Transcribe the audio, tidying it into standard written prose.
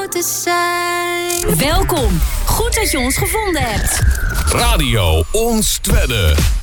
te zijn. Welkom. Goed dat je ons gevonden hebt. Radio Ons Twedde.